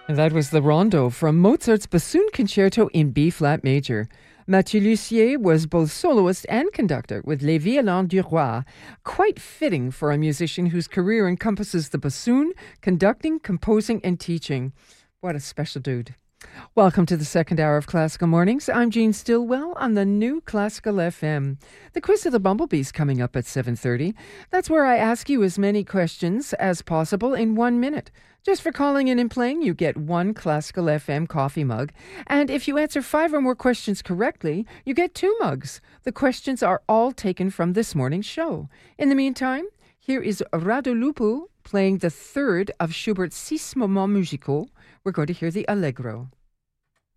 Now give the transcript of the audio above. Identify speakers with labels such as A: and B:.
A: And that was the Rondo from Mozart's Bassoon Concerto in B-flat major. Mathieu Lussier was both soloist and conductor with Les Violons du Roi, quite fitting for a musician whose career encompasses the bassoon, conducting, composing, and teaching. What a special dude. Welcome to the second hour of Classical Mornings. I'm Jean Stillwell on the new Classical FM. The Quiz of the Bumblebees coming up at 7:30. That's where I ask you as many questions as possible in 1 minute. Just for calling in and playing, you get one Classical FM coffee mug. And if you answer 5 or more questions correctly, you get 2 mugs. The questions are all taken from this morning's show. In the meantime, here is Radu Lupu playing the third of Schubert's Six Moments Musicaux. We're going to hear the Allegro.